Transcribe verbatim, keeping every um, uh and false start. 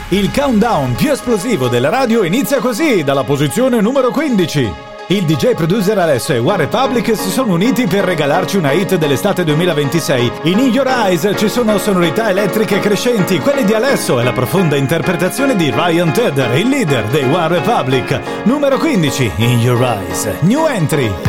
Il countdown più esplosivo della radio inizia così, dalla posizione numero quindici. Il D J producer Alesso e One Republic si sono uniti per regalarci una hit dell'estate duemilaventisei. In In Your Eyes ci sono sonorità elettriche crescenti, quelle di Alesso e la profonda interpretazione di Ryan Tedder, il leader dei One Republic. Numero quindici, In Your Eyes, new entry.